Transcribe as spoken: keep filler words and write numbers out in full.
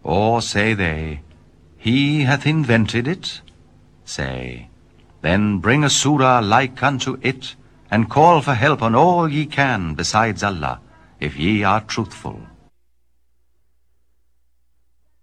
Or say they, He hath invented it? Say, then bring a surah like unto it, and call for help on all ye can besides Allah, if ye are truthful.